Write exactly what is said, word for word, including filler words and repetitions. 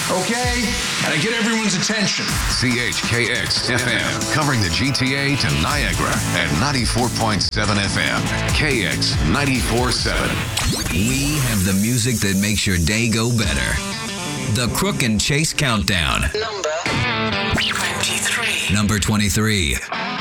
Okay? Gotta get everyone's attention. C H K X F M, covering the G T A to Niagara at ninety-four point seven F M. K X ninety-four point seven. We have the music that makes your day go better. The Crook and Chase Countdown. Number twenty-three. Number twenty-three.